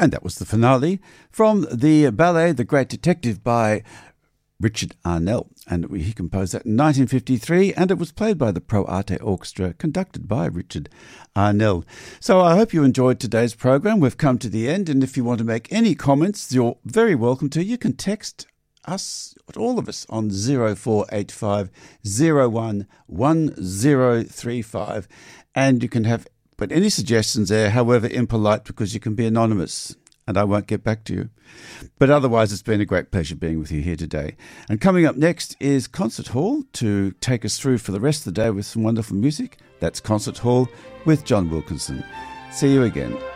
And that was the finale from the ballet The Great Detective by Richard Arnell, and he composed that in 1953, and it was played by the Pro Arte Orchestra, conducted by Richard Arnell. So I hope you enjoyed today's program. We've come to the end, and if you want to make any comments, you're very welcome to. You can text us, all of us, on 0485 01 1035, and you can put any suggestions there, however impolite, because you can be anonymous, and I won't get back to you. But otherwise, it's been a great pleasure being with you here today. And coming up next is Concert Hall to take us through for the rest of the day with some wonderful music. That's Concert Hall with John Wilkinson. See you again.